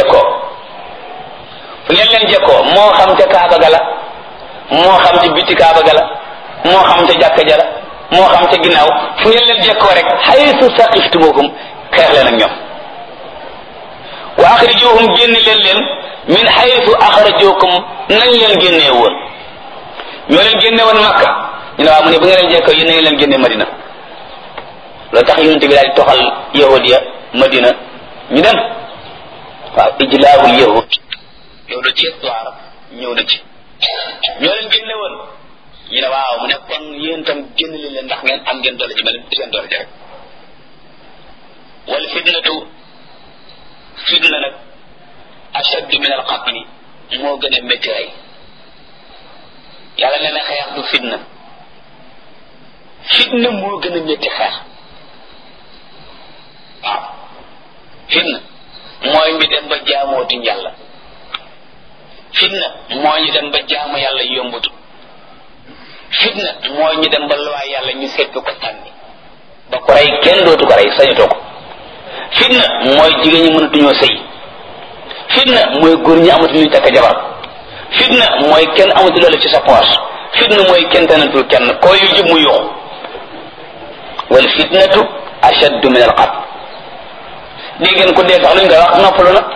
jekkoo moo xam ca kaaba ga la moo xam ca biti kaaba ga la moo xam ca jàkka ja la moo xam ca ginnaaw fu ngeen leen jekkoo rek haythu saqiftumuhum xeex leen ak ñoom wa axrijuhum génne leen min haythu axrajukum nañ leen génnee woon ñoo leen génne woon Makka ñu ne waaw mu ne bu ngeen leen jekkoo yéen nañ leen génne Madina loolu tax yonent bi daal di toxal yahudiya Madina ñu dem waaw ijlaabul yahud yow la ci histoire ñëw na ci ñoo leen génne woon ñu ne waaw mu ne kon yéen tam génn leen ndax ngeen am ngeen doole ji mel seen doole ji rek wal fitna nag ashaddu min al qatli moo gën a métti rey yàlla nee na xeex du fitna moo gën a métti xeex waaw fitna mooy ñu dem ba jaamootuñ yàlla fitna mooy ñu dem ba jaamu yàlla yombutu fitna mooy ñu dem ba luwaay yàlla ñu seet ko tànni ba ko rey kenn dootu ko rey sañutoo ko fitna mooy jigéen ñi mënatuñoo sëy fitna mooy góor ñi amatuñu takk jabar fitna mooy kenn amatu loolu ci sa poche fitna mooy kenn tanatul kenn koo yu jub mu yuxu wal fitnatu ashaddu min al qatl dégg ngeen ko dee sax luñ koy wax noppalu na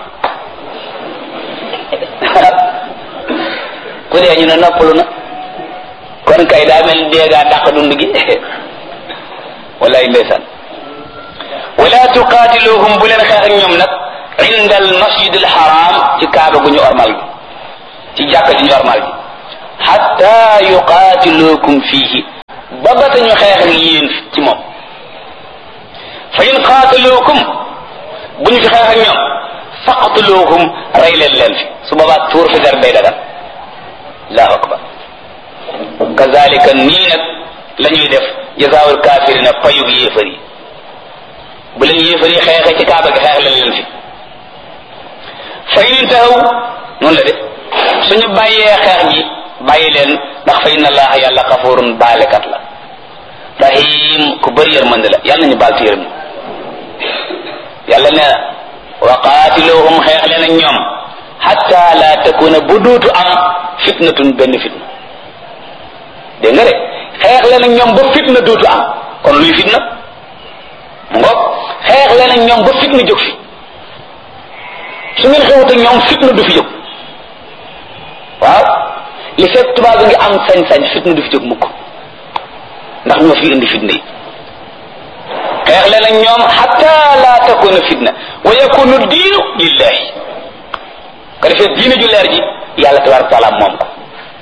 ku dee ñu ne noppalu na kon kay daa mel déegaa dàq dund gi wallaay ndeysaan wala tuqaatiluhum bu leen xeex ak ñoom nag inda al masjid al haram ci kaaba gu ñu ormal gi ci jàkka ji normal ji hatta yuqatilukum fihi ba ba ñu xeex ak yéen ci moom fa in qaataluukum bu ñu fi xeex ak ñoom faqtuluuhum rey leen fi su boobaa tuur fi der day dagan allahu akbar kazalika nii nag la ñuy def jazaawul kaafirina payug yéefar yi bu leen yéefar yi xeexee ci kaaba gi xeex leen fi fa in intahaw noonu la de suñu bàyyee xeex gi bàyyi leen ndax fa inna allaha yàlla xafurun baalekat la rahim ku bëri yërmande la yàlla nañu baal ci yërëm yàlla ne wa qaatiluhum xeex leen ak ñoom hatta la takuna bu duutu am fitnatun benn fitna dégg nga de xeex leen ak ñoom ba fitna duutu am kon luy fitna mu ngoog xeex leen ak ñoom ba fitna jóg fi su ngeen xewut ak ñoom fitna du fi jóg waaw li fekk tubaab bi ngi am sañ-sañ fitna du fi jóg mukk ndax ñoo fi indi fitna yi xeex leen ak ñoom hatta la takuna fitna wa yakunu diinu lillahi ko defee diine ju leer ji yàlla tabaraka taala moom ko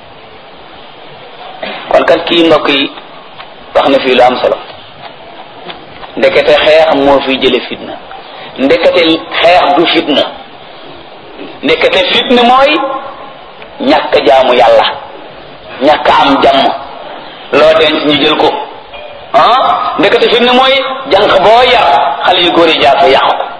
kon kat kii mbokk yi wax na fii lu am solo ndekete xeex moo fiy jële fitna ndekete xeex du fitna ndekete fitna mooy ñàkk jaamu yàlla ñàkk am jàmm loo denc ñu jël ko ah ndekete fitna mooy jànq boo yar xale yu góor yi jaar fa yàqu ko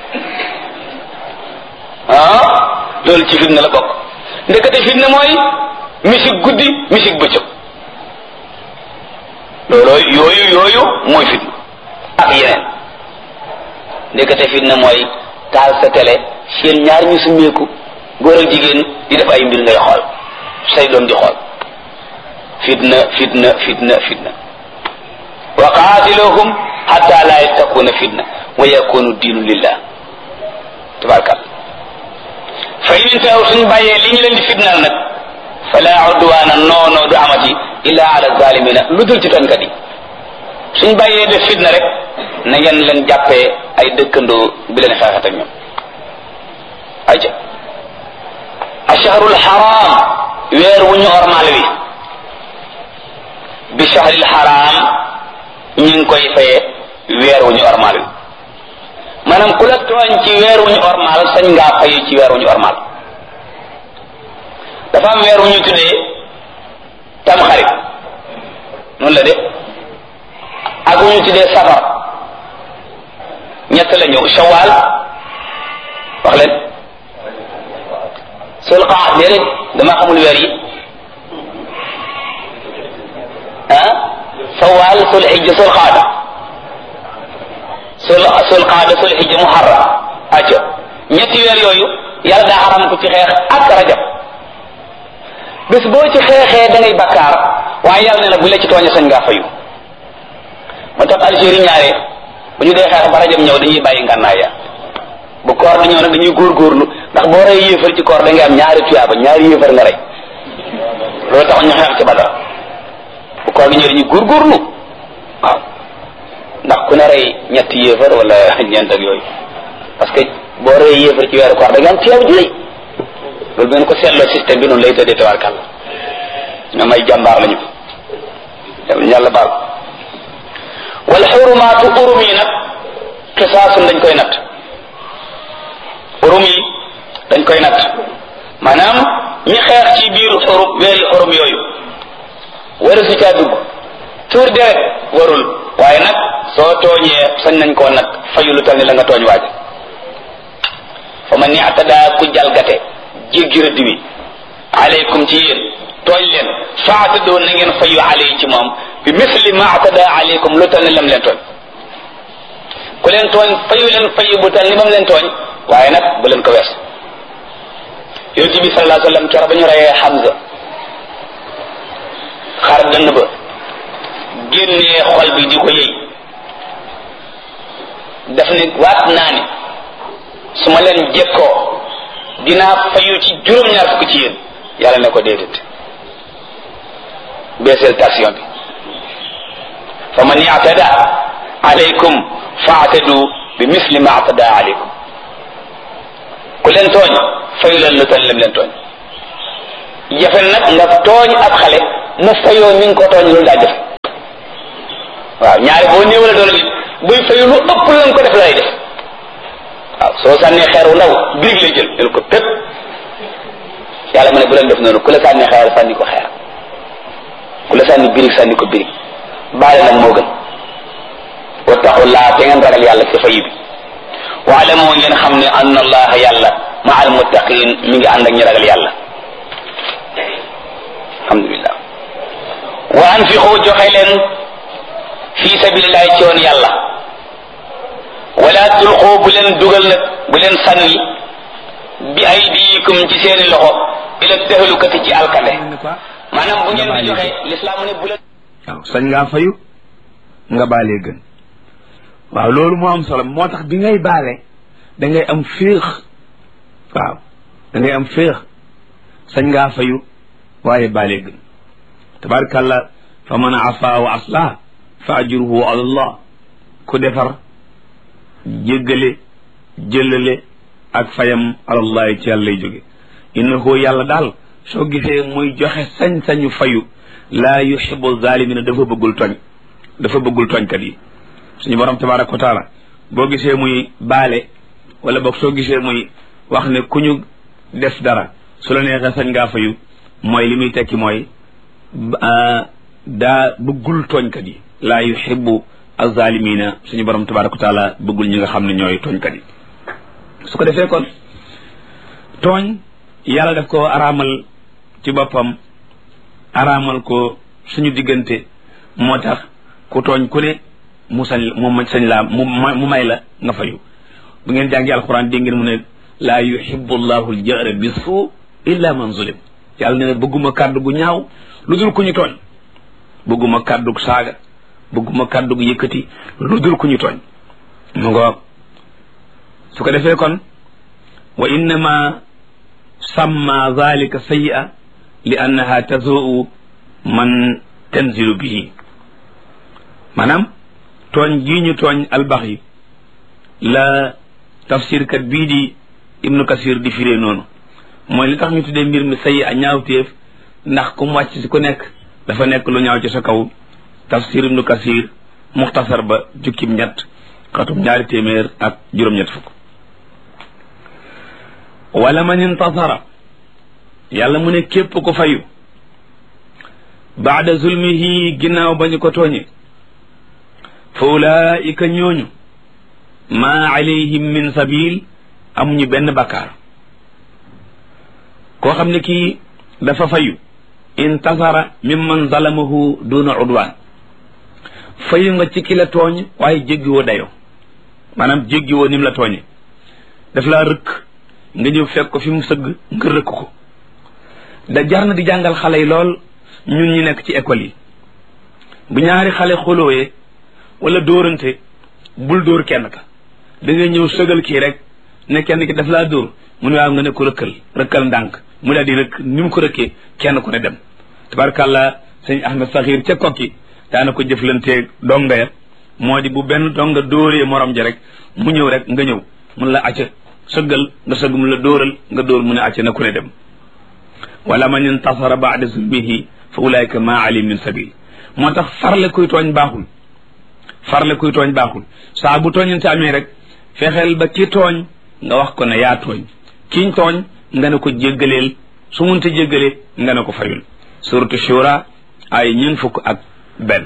ah loolu ci fitna la bokk ndekete fitna mooy misik guddi misik bëccëg loolu yooyu mooy fitna ak yeneen ndekete fitna mooy taal sa télé seen ñaar ñu summeeku góor ak jigéen di def ay mbir ngay xool say doom di xool fitna fitna fitna fitna wa qaatiluhum hatta la takuna fitna wa yakunu diinu lillah tabarakalla fa in intahaw suñ bàyyee li ñu leen di fitnaal nag fala udwaana noonoo du amati illa ala zalimina lu dul ci tonkat yi suñ bàyyee def fitna rek na ngeen leen jàppee ay dëkkandoo bi leen xeexat ak ñoom ayca ashahrul haram weer wu ñu ormal wi bi shahril haram ñu ngi koy fayee weer wu ñu ormal wi maanaam ku la tooñ ci weer wu ñu ormal sañ ngaa fayu ci weer wu ñu ormal dafa am weer wu ñu tuddee tamxarit noonu la de ak wu ñu tuddee safar ñett la ñëw shawal wax leen sul qaada déedéet dama xamul weer yi ah shawal sul hijja sul qaada sul qaada sul hijja muharram aco ñetti weer yooyu yàlla daa xaram ko ci xeex ak rajab bés boo ci xeexee da ngay bakkaar waaye yàlla ne na bu la ci tooñe sañ ngaa fayu moo tax Algérie ñaare bu ñu dee xeex ba rajab ñëw dañuy bàyyi ngànnaay ya bu koor di ñëw nag dañuy góorgóorlu ndax boo rey yéefar ci koor da ngay am ñaari tuyaaba ñaari yéefar nga rey loolu tax ñu xeex ci Badar bu koor di ñëw dañuy góorgóorlu waaw ndax ku ne rey ñetti yéefar wala ñeent ak yooyu parce que boo rey yéefar ci weeru koor da ngay am tuyaaba ju rëy loolu ngeen ko seetloo système bi noonu lay tëddee tabarkàlla ñoom ay jàmbaar lañu yàlla baal wal xurumaatu urum yi nag xisaasun dañ koy natt urum yi dañ koy natt maanaam ñi xeex ci biir xurum weeri xurum yooyu waru si caa dugg tuur deret warul waaye nag soo tooñee sañ nañ koo nag fayu lu tal ni la nga tooñ waaj fa man i'tada ku jalgate jéggi rëdd wi aleykum ci yéen tooñ leen faatadoo na ngeen fayu aley ci moom bi misli ma atada aleykum lu tal ni lam leen tooñ ku leen tooñ fayu leen fayu bu tal ni bam leen tooñ waaye nag bu leen ko wees yonent bi sallallahu alayhi wa sallam keroog ba ñu reyee Hamza xar dënn ba génnee xol bi di ko yëy daf ne waat naa ni su ma leen jekkoo dinaa fayu ci juróom-ñaar fukk ci yéen yàlla ne ko déedéet baissel tension bi fa man i'tada alaykum fa'tadu bi misli ma i'tada alaykum ku leen tooñ fayu leen lu tal leen tooñ jafe nag nga tooñ ab xale mu fayoo mi ngi ko tooñ loolu daa def waaw ñaari boo néewale doole bi buy fayu lu ëpp lañ ko def lay def waaw soo sànnee xeer wu ndaw birig lay jël jël ko tëpp yàlla mu ne bu leen def noonu ku la sànni xeer sànni ko xeer ku la sànni birig sànni ko birig baale nag moo gën wattaqullaa te ngeen ragal yàlla ci fayu bi waalamu ngeen xam ne anna allaha yàlla ma al muttaqin mi ngi ànd ak ñi ragal yàlla alhamdulillah wa anfiqu joxe leen fi sabilillahi ci yoon yàlla wala tulqu bu leen dugal nag bu leen sànni bi aydikum ci seeni loxo ila tahlukati ci alkande maanaam bu ngeen di joxe l'islam ne bu leen waaw sañ ngaa fayu nga baalee gën waaw loolu moo am solo moo tax bi ngay baale da ngay am féex waaw da ngay am féex sañ ngaa fayu waaye baalee gën tabarakallah fa man afa wa aslah fa ajruhu ala allah ku defar jéggale jëllale ak fayam alallahi ci yàlla lay jóge innahu yàlla daal soo gisee muy joxe sañ-sañu fayu laa yuhibbu zalimina dafa bëggul tooñkat yi suñu borom tabaraka wa taala boo gisee muy baale wala boog soo gisee muy wax ne ku ñu def dara su la neexee sañ ngaa fayu mooy li muy tekki mooy daa bëggul tooñkat yi laa yuhibbu azalimina suñu borom tabaraka wa taala bëggul ñi nga xam ne ñooy tooñkat yi su ko defee kon tooñ yàlla daf ko araamal ci boppam araamal ko suñu diggante moo tax ku tooñ ku ne mu sañ laa mu may la nga fayu bu ngeen jàngi alquran dégg ngeen mu ne laa yuhibbu llahu al-jahra bis-suu illa man zulim yàlla ne bëgguma kàddu gu ñaaw lu dul ku ñu tooñ bëgguma kàddu gu saaga bëgguma kàddu gu yëkkati lu dul ku ñu tooñ mu ngoog su ko defee kon wa innama samma zalika sayyi'a li annaha tazuu man tanzilu bihi maanaam tooñ jii ñu tooñ albaxi la tafsir kat bii di ibnu kasir di firee noonu mooy li tax ñu tuddee mbir mi sayyi'a ñaawteef ndax ku mu wàcc si ku nekk dafa nekk lu ñaaw ci sa kaw tafsir ibnu kasir muxtasar ba jukkim ñett xatum 200 ak juróom-ñett fukk wala man intasara yàlla mu ne képp ko fayu baada zulmihi ginnaaw ba ñu ko tooñe fa ulaika ñooñu maa alayhim min sabil amuñu benn bakkaar koo xam ne kii dafa fayu intasara mimman zalamahu duna udwan fayu nga ci ki la tooñ waaye jéggiwoo dayo maanaam jéggiwoo nim la tooñe daf laa rëkk nga ñëw fekk ko fi mu sëgg nga rëkk ko da jar na di jàngal xale yi lool ñun ñi nekk ci école yi bu ñaari xale xolooyee wala dóorante bul dóor kenn ka da ngay ñëw sëgal kii rek ne kenn ki daf laa dóor mu ne waaw nga ne ko rëkkal ndànk mu daal di rëkk ni mu ko rëkkee kenn ku ne dem tabarkàllah sëñ Ahmed Sakhir ca kokki daana ko jëflanteeg donga ya moo di bu benn donga dóoree morom ja rek mu ñëw rek nga ñëw mun la acca sëggal nga sëgg mun la dóoral nga dóor mu ne acca na ku ne dem wala man intasara ba'da zulmihi fa ulaika ma alayhim min sabil moo tax farle kuy tooñ baaxul saa bu tooñante amee rek fexeel ba ki tooñ nga wax ko ne yaa tooñ kiñ tooñ nga ne ko jéggaleel su munta jéggalee nga ne ko fayul suratu shura ay 41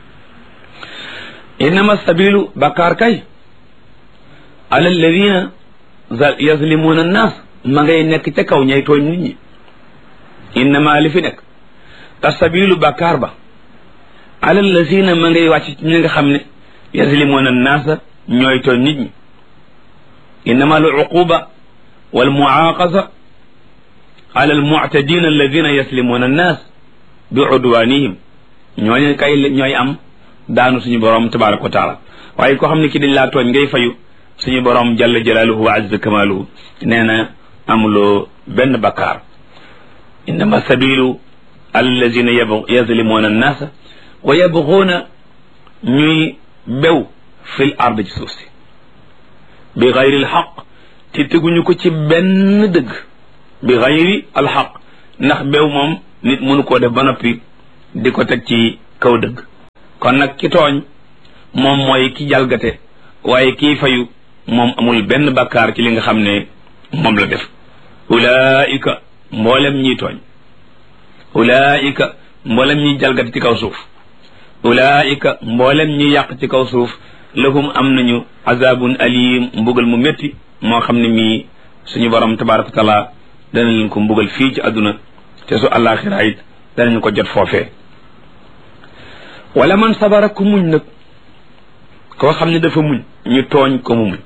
innama sabilu bakkaar kay ala alladina yazlimuna an-nas ma ngay nekk ca kaw ñay tooñ nit ñi innama li fi nekk tasabilu bakkaar ba ala alladina ma ngay wàcc ci ñi nga xam ne yazlimuna an-nas ñooy tooñ nit ñi innama al-uquba wal muaqasa ala al-mu'tadin alladina yazlimuna an-nas bi udwanihim ñooñu kay ñooy am daanu suñu borom tabaraka wa taala waaye koo xam ne ki dañ laa tooñ ngay fayu suñu borom jalla jalaaluhu wa azza kamaaluhu nee na amuloo benn bakkaar innama sabilu allazina yazlimuna annaasa wa yabghuuna ñuy bew fil ard ci suuf si bi gayri alxaq te teguñu ko ci benn dëgg bi gayri alxaq ndax bew moom nit mënu koo def ba noppi di ko teg ci kaw dëgg kon nag ki tooñ moom mooy ki jalgate waaye kii fayu moom amul benn bakkaar ci li nga xam ne moom la def ulaika mboolem ñiy tooñ ulaika mboolem ñiy jalgate ci kaw suuf ulaika mboolem ñi yàq ci kaw suuf lahum am nañu azabun alim mbugal mu métti moo xam ne mii suñu borom tabaraka wa taala dana leen ko mbugal fii ci àdduna te su àllaaxira it danañu ko jot foofee wala man sabara ku muñ nag koo xam ne dafa muñ ñu tooñ ko mu muñ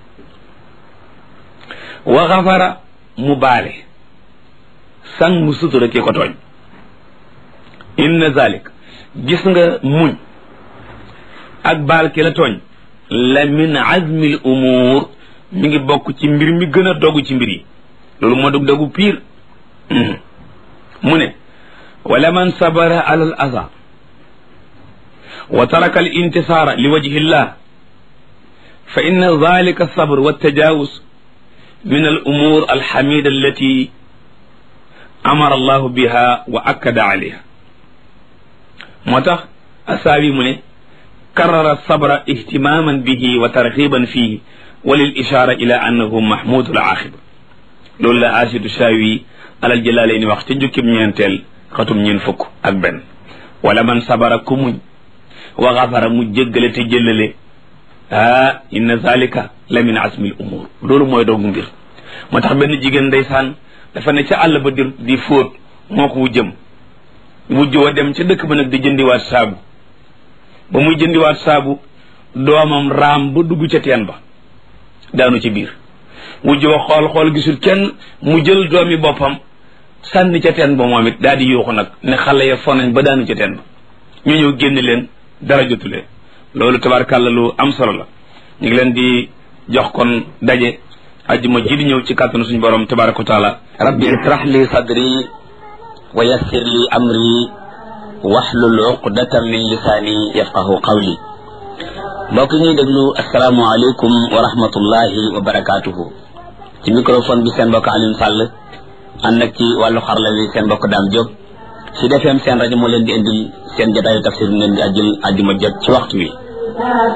wa xafara mu baale sang mu sutura ki ko tooñ inna zalik gis nga muñ ak baal ki la tooñ la min azmil umur mi ngi bokk ci mbir mi gën a dogu ci mbir yi loolu moo dog dogu piir mu ne wala man sabara ala al aza wa taraka al intisara li wajhi llah fa inna dhalika sabr wa tajawuz min al umur al hamida allati amara allahu biha wa akkada alayha moo tax asaabi mu ne karrara sabra ihtimaman bihi wa tarxiban fihi wa lil ishara ila annahu mahmudu al axiba loolu la asidu shaawi alal jalaalayni wax ca jukkib ñeenteel xatum ñeen fukk ak benn wala man sabara ku muñ wa xafara mu jéggale te jëllale inna zalika la min asmi al umur loolu mooy doogu mbir moo tax benn jigéen ndeysaan dafa ne ca àll ba di fóot moo ko wujjëm wujj wa dem ca dëkk ba nag di jëndiwaat saabu ba muy jëndiwaat saabu doomam raam ba dugg ca teen ba daanu ci biir wujj wa xool gisul kenn mu jël doomi boppam sànni ca teen ba moom it daal di yuuxu nag ne xale ya fonañ ba daanu ca teen ba ñu ñëw génn leen dara jotulee loolu tabarkàlla lu am solo la ñu ngi leen di jox kon daje ajjuma ji di ñëw ci kàttanu suñu borom tabaraka wa taala rabbi israh li sadri wa yassir li amri wahlul uqdatan min lisaani yafqahu qawli mbokk ñuy déglu asalaamualeykum wa rahmatullahi wa barakatuhu ci microphone bi seen mbokk Alioune Sall ànd ak ci wàllu xarala wi seen mbokk Dame Diop ci defeem seen rajo moo leen di indil seen jotaayu tafsir ngeen di ajjuma jot ci waxtu wi